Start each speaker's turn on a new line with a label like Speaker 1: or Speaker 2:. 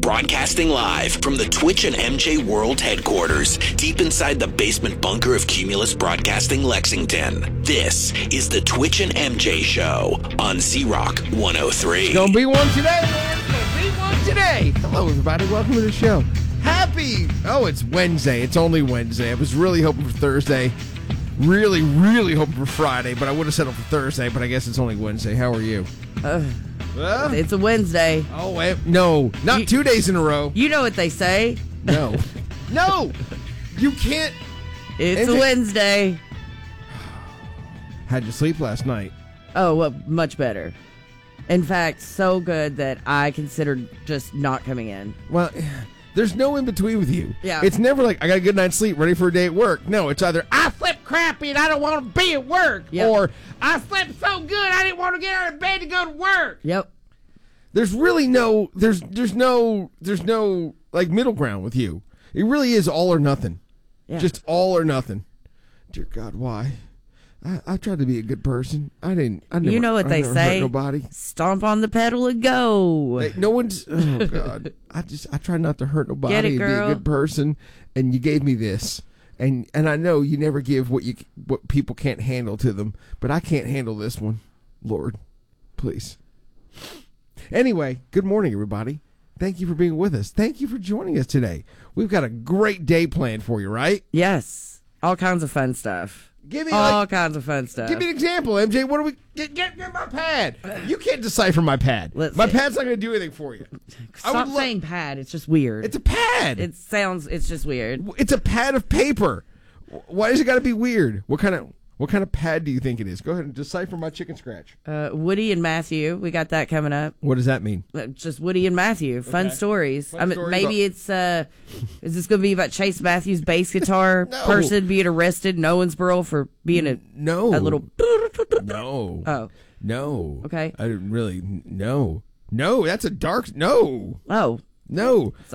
Speaker 1: Broadcasting live from the Twitch and MJ World headquarters, deep inside the basement bunker of Cumulus Broadcasting Lexington. This is the Twitch and MJ Show on Z-Rock 103.
Speaker 2: It's gonna be one today, man. It's gonna be one today. Hello, everybody. Welcome to the show. It's Wednesday. It's only Wednesday. I was really hoping for Thursday. Really hoping for Friday, but I would have settled for Thursday, but I guess it's only Wednesday. How are you?
Speaker 3: It's a Wednesday.
Speaker 2: Oh, no. Not 2 days in a row.
Speaker 3: You know what they say.
Speaker 2: No. No! You can't.
Speaker 3: It's a Wednesday.
Speaker 2: How'd you sleep last night?
Speaker 3: Oh, well, much better. In fact, so good that I considered just not coming in.
Speaker 2: Well, there's no in between with you.
Speaker 3: Yeah.
Speaker 2: It's never like, I got a good night's sleep, ready for a day at work. No, it's either, I slept crappy and I don't want to be at work.
Speaker 3: Yep.
Speaker 2: Or, I slept so good I didn't want to get out of bed to go to work.
Speaker 3: Yep.
Speaker 2: There's really no, there's no, like, middle ground with you. It really is all or nothing.
Speaker 3: Yeah.
Speaker 2: Just all or nothing. Dear God, why? I tried to be a good person. I never,
Speaker 3: you know what they
Speaker 2: never
Speaker 3: say?
Speaker 2: Hurt nobody.
Speaker 3: Stomp on the pedal and go.
Speaker 2: No one's. Oh God! I try not to hurt nobody
Speaker 3: Get it,
Speaker 2: and be
Speaker 3: girl.
Speaker 2: a good person. And you gave me this, and I know you never give what people can't handle to them, but I can't handle this one. Lord, please. Anyway, good morning, everybody. Thank you for being with us. Thank you for joining us today. We've got a great day planned for you, right?
Speaker 3: Yes. All kinds of fun stuff.
Speaker 2: Give me
Speaker 3: All kinds of fun stuff.
Speaker 2: Give me an example, MJ. What do we get my pad? You can't decipher my pad. My pad's not going to do anything for you.
Speaker 3: Stop saying pad. It's just weird.
Speaker 2: It's a pad.
Speaker 3: It's just weird.
Speaker 2: It's a pad of paper. Why does it got to be weird? What kind of pad do you think it is? Go ahead and decipher my chicken scratch.
Speaker 3: Woody and Matthew. We got that coming up.
Speaker 2: What does that mean?
Speaker 3: Just Woody and Matthew. Fun stories.
Speaker 2: Fun stories.
Speaker 3: Maybe it's is this going to be about Chase Matthews' bass guitar person being arrested in Owensboro for being a little
Speaker 2: No.
Speaker 3: Oh.
Speaker 2: No.
Speaker 3: Okay.
Speaker 2: I didn't really. No. That's a dark. No.
Speaker 3: Oh.
Speaker 2: No.